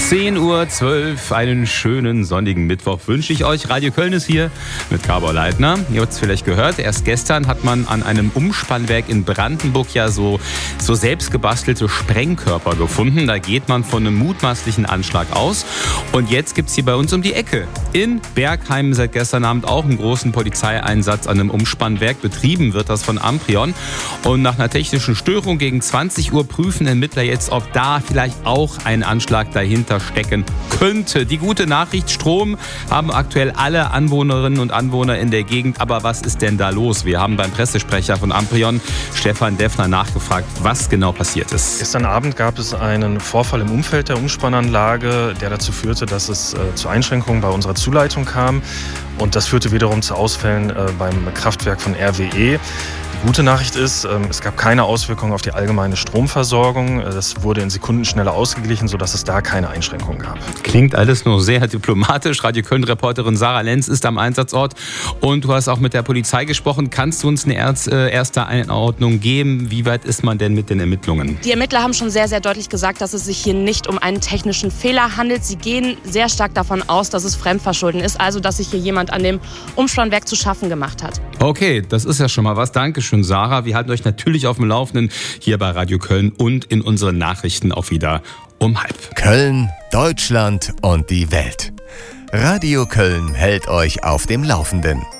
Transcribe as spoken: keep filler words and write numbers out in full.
zehn Uhr zwölf, einen schönen sonnigen Mittwoch wünsche ich euch. Radio Köln ist hier mit Gabor Leitner. Ihr habt es vielleicht gehört, erst gestern hat man an einem Umspannwerk in Brandenburg ja so, so selbst gebastelte Sprengkörper gefunden. Da geht man von einem mutmaßlichen Anschlag aus. Und jetzt gibt es hier bei uns um die Ecke in Bergheim seit gestern Abend auch einen großen Polizeieinsatz an einem Umspannwerk. Betrieben wird das von Amprion. Und nach einer technischen Störung gegen zwanzig Uhr prüfen Ermittler jetzt, ob da vielleicht auch ein Anschlag dahinter stecken könnte. Die gute Nachricht, Strom haben aktuell alle Anwohnerinnen und Anwohner in der Gegend. Aber was ist denn da los? Wir haben beim Pressesprecher von Amprion, Stefan Deffner, nachgefragt, was genau passiert ist. Gestern Abend gab es einen Vorfall im Umfeld der Umspannanlage, der dazu führte, dass es äh, zu Einschränkungen bei unserer Zuleitung kam. Und das führte wiederum zu Ausfällen äh, beim Kraftwerk von R W E. Die gute Nachricht ist, es gab keine Auswirkungen auf die allgemeine Stromversorgung. Das wurde in Sekunden schneller ausgeglichen, sodass es da keine Einschränkungen gab. Klingt alles nur sehr diplomatisch. Radio Köln-Reporterin Sarah Lenz ist am Einsatzort und du hast auch mit der Polizei gesprochen. Kannst du uns eine erste Einordnung geben? Wie weit ist man denn mit den Ermittlungen? Die Ermittler haben schon sehr, sehr deutlich gesagt, dass es sich hier nicht um einen technischen Fehler handelt. Sie gehen sehr stark davon aus, dass es Fremdverschulden ist, also dass sich hier jemand an dem Umspannwerk zu schaffen gemacht hat. Okay, das ist ja schon mal was. Dankeschön, Sarah. Wir halten euch natürlich auf dem Laufenden hier bei Radio Köln und in unseren Nachrichten auch wieder um halb. Köln, Deutschland und die Welt. Radio Köln hält euch auf dem Laufenden.